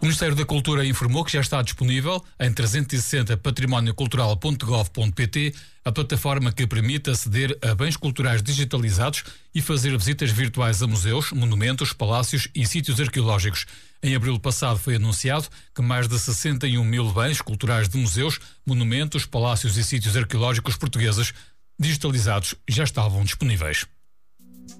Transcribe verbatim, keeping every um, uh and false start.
O Ministério da Cultura informou que já está disponível em trezentos e sessenta património cultural ponto gov ponto pt a plataforma que permite aceder a bens culturais digitalizados e fazer visitas virtuais a museus, monumentos, palácios e sítios arqueológicos. Em abril passado foi anunciado que mais de sessenta e um mil bens culturais de museus, monumentos, palácios e sítios arqueológicos portugueses digitalizados já estavam disponíveis.